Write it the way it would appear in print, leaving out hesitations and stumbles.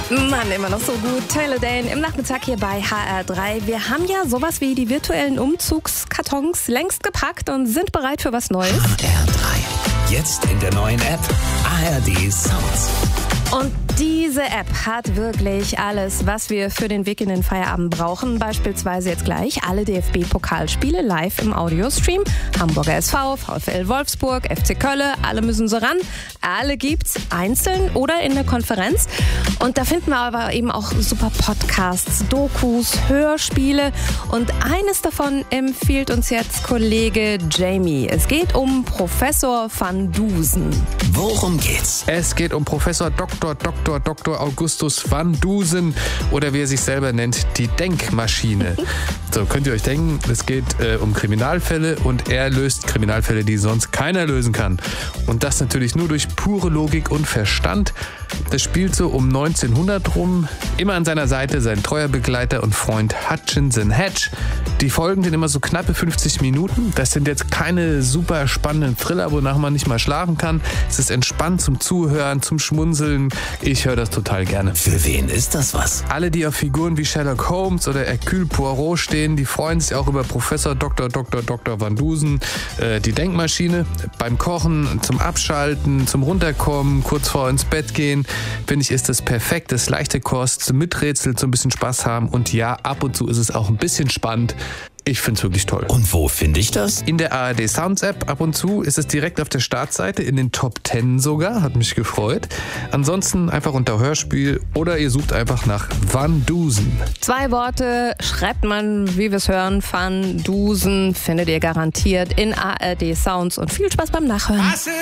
Mann, immer noch so gut. Taylor Dane im Nachmittag hier bei HR3. Wir haben ja sowas wie die virtuellen Umzugskartons längst gepackt und sind bereit für was Neues. HR3. Jetzt in der neuen App ARD Sounds. Und diese App hat wirklich alles, was wir für den Weg in den Feierabend brauchen. Beispielsweise jetzt gleich alle DFB-Pokalspiele live im Audiostream. Hamburger SV, VfL Wolfsburg, FC Köln, alle müssen so ran. Alle gibt's einzeln oder in der Konferenz. Und da finden wir aber eben auch super Podcasts, Dokus, Hörspiele. Und eines davon empfiehlt uns jetzt Kollege Jamie. Es geht um Professor van Dusen. Worum geht's? Es geht um Professor Dr. Augustus van Dusen oder wie er sich selber nennt, die Denkmaschine. So, könnt ihr euch denken, es geht um Kriminalfälle und er löst Kriminalfälle, die sonst keiner lösen kann. Und das natürlich nur durch pure Logik und Verstand. Das spielt so um 1900 rum. Immer an seiner Seite sein treuer Begleiter und Freund Hutchinson Hedge. Die Folgen sind immer so knappe 50 Minuten. Das sind jetzt keine super spannenden Thriller, wonach man nicht mal schlafen kann. Es ist entspannt zum Zuhören, zum Schmunzeln. Ich höre das total gerne. Für wen ist das was? Alle, die auf Figuren wie Sherlock Holmes oder Hercule Poirot stehen, die freuen sich auch über Professor Dr. van Dusen, die Denkmaschine. Beim Kochen, zum Abschalten, zum Runterkommen, kurz vor ins Bett gehen, finde ich, ist das perfekt. Das ist leichte Kost, zum Miträtseln, zum bisschen Spaß haben. Und ja, ab und zu ist es auch ein bisschen spannend. Ich finde es wirklich toll. Und wo finde ich das? In der ARD Sounds App ab und zu ist es direkt auf der Startseite, in den Top 10 sogar, hat mich gefreut. Ansonsten einfach unter Hörspiel oder ihr sucht einfach nach Van Dusen. 2 Worte schreibt man, wie wir es hören, Van Dusen, findet ihr garantiert in ARD Sounds und viel Spaß beim Nachhören.